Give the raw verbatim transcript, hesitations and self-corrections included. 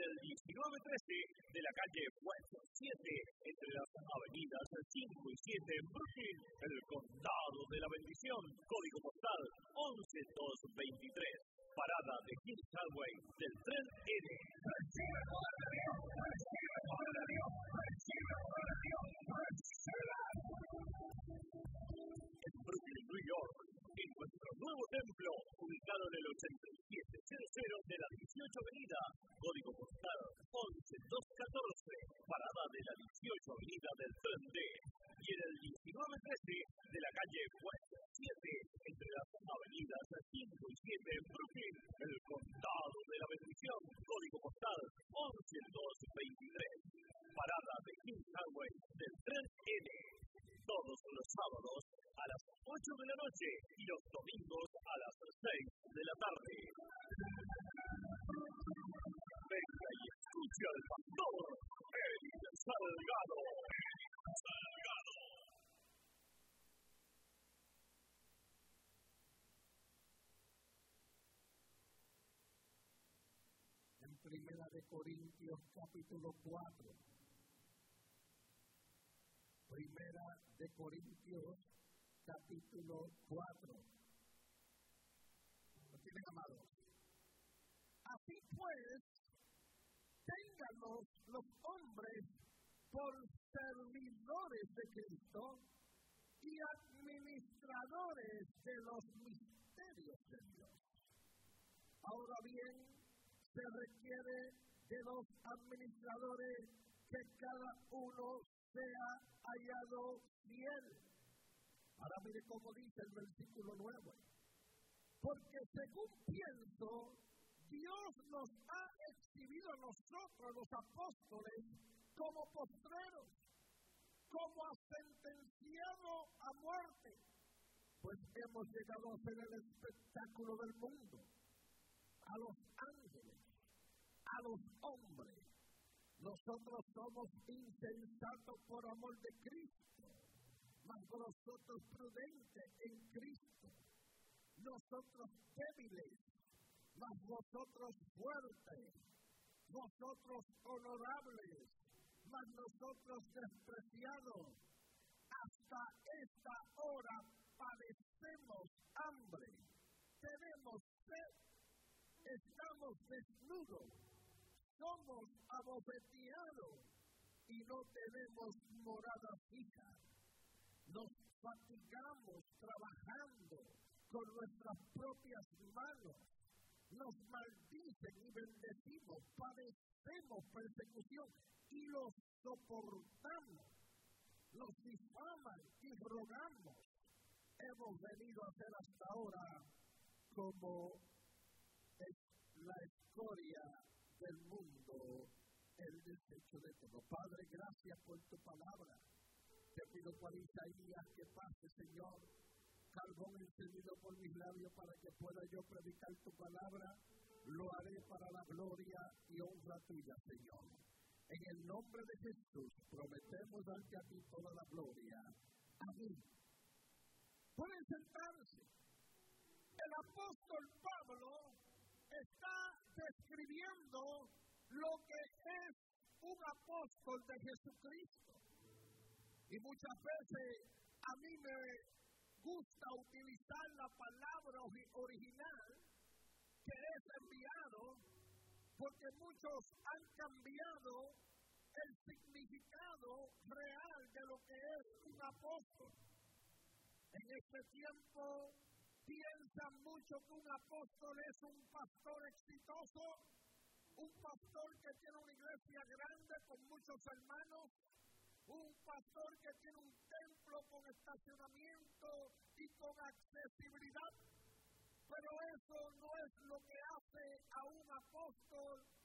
el diecinueve trece de la calle West siete, entre las avenidas cinco y siete en Brooklyn, el Condado de la Bendición, código postal once dos veintitrés, parada de Kings Highway del tren N. ¡Recibe poder de Dios! ¡Recibe poder de Dios! ¡Recibe poder de Dios! ¡Recibe! En Brooklyn, New York, en nuestro nuevo templo, ubicado en el ochenta y siete cero de la dieciocho avenida, código postal once dos catorce, parada de la dieciocho avenida del tren D, y en el diecinueve trece de la calle West siete, entre las avenidas cinco y siete en Brooklyn, el Condado de la Bendición, código postal once dos veintitrés, parada de Kings Highway del tren N, todos los sábados a las ocho de la noche y los domingos a las seis de la tarde. Venga y escucha al pastor Eric Salgado. Salgado. En Primera de Corintios capítulo cuatro. Primera de Corintios capítulo cuatro. ¿Lo tienen, amados? Así pues, ténganos los hombres por servidores de Cristo y administradores de los misterios de Dios. Ahora bien, se requiere de los administradores que cada uno sea hallado fiel. Ahora mire cómo dice el versículo nueve. Porque según pienso, Dios nos ha exhibido a nosotros, los apóstoles, como postreros, como a sentenciado a muerte, pues hemos llegado a ser el espectáculo del mundo, a los ángeles, a los hombres. Nosotros somos insensatos por amor de Cristo, mas vosotros prudentes en Cristo. Nosotros débiles, mas vosotros fuertes. Vosotros honorables, mas nosotros despreciados. Hasta esta hora padecemos hambre, tenemos sed, estamos desnudos, somos abofeteados y no tenemos morada fija. Nos fatigamos trabajando con nuestras propias manos. Nos maldicen y bendecimos, padecemos persecución y los soportamos. Nos difaman y rogamos. Hemos venido a ser hasta ahora como es la escoria del mundo, el desecho de todo. Padre, gracias por tu palabra. Te pido por Isaías que pase, Señor, carbón encendido por mis labios para que pueda yo predicar tu palabra. Lo haré para la gloria y honra tuya, Señor. En el nombre de Jesús prometemos darte a ti toda la gloria. Amén. Pueden sentarse. El apóstol Pablo está describiendo lo que es un apóstol de Jesucristo. Y muchas veces a mí me gusta utilizar la palabra original que es enviado, porque muchos han cambiado el significado real de lo que es un apóstol. En este tiempo piensan mucho que un apóstol es un pastor exitoso, un pastor que tiene una iglesia grande con muchos hermanos, un pastor que tiene un templo con estacionamiento y con accesibilidad. Pero eso no es lo que hace a un apóstol